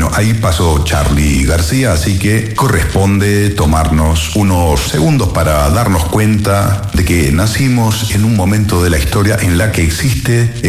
Bueno, ahí pasó Charly García, así que corresponde tomarnos unos segundos para darnos cuenta de que nacimos en un momento de la historia en la que existe